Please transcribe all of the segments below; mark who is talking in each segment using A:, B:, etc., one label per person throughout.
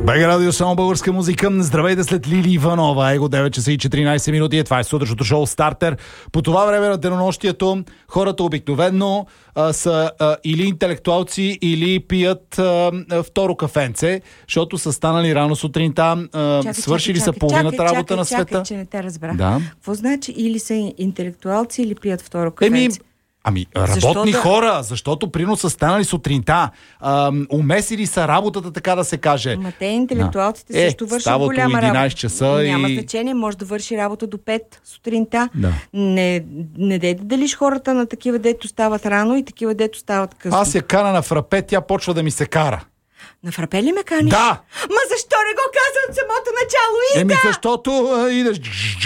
A: БГ Радио, само българска музика. Здравейте след Лили Иванова. Его 9 часа и 14 минути. Това е сутрешното шоу Стартер. По това време на денонощието хората обикновено са или интелектуалци, или пият второ кафенце, защото са станали рано сутринта, свършили са половината работа на света.
B: Чакай, че не те разбрах.
A: Да.
B: Какво значи или са интелектуалци, или пият второ кафенце?
A: Работни хора, защото прино са станали сутринта, умесили са работата, така да се каже.
B: Ма те интелектуалците също вършат голяма работа.
A: Часа
B: няма значение, може да върши работа до 5 сутринта.
A: Да.
B: Не дейте да делиш хората на такива, дето стават рано и такива, дето стават късно.
A: Аз я кана на фрапе, тя почва да ми се кара.
B: На фрапе ли ме каниш?
A: Да!
B: Ма защо не го каза от самото начало?
A: Защото идеш...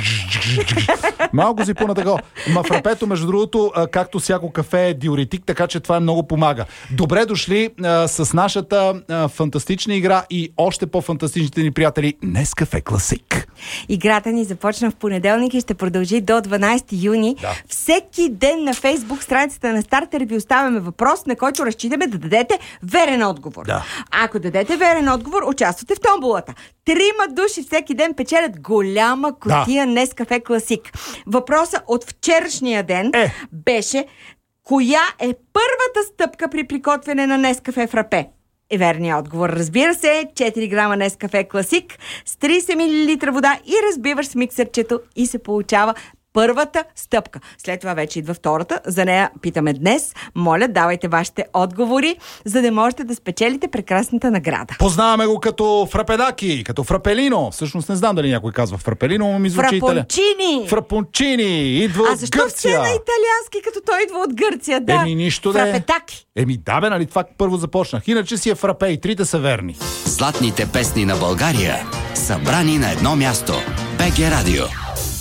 A: Малко си по-на такова. Ма фрапето, между другото, както всяко кафе е диуретик, така че това много помага. Добре дошли с нашата фантастична игра и още по-фантастичните ни приятели Нескафе Класик.
B: Играта ни започна в понеделник и ще продължи до 12 юни.
A: Да.
B: Всеки ден на Фейсбук страницата на Стартер ви оставяме въпрос, на който разчитаме да дадете верен отговор.
A: Да.
B: Ако дадете верен отговор, участвате в томболата. 3 души всеки ден печелят голяма кутия Нескафе Класик. Въпросът от вчерашния ден беше: коя е първата стъпка при приготвяне на Нескафе фрапе? Е верният отговор. Разбира се, 4 грама Нескафе Класик с 30 мл вода и разбиваш с миксерчето и се получава първата стъпка. След това вече идва втората. За нея питаме днес. Моля, давайте вашите отговори, за да можете да спечелите прекрасната награда.
A: Познаваме го като фрапедаки, като фрапелино. Всъщност не знам дали някой казва фрапелино, но ми звучи
B: Фрапончини!
A: Фрапончини! Идва от Гърция.
B: А защо все на италиански, като той идва от Гърция? Да.
A: Нищо да е.
B: Фрапетаки.
A: Да бе, нали това първо започнах. Иначе си е фрапе и трите са верни.
C: Златните песни на България, събрани на едно място. БГ Радио.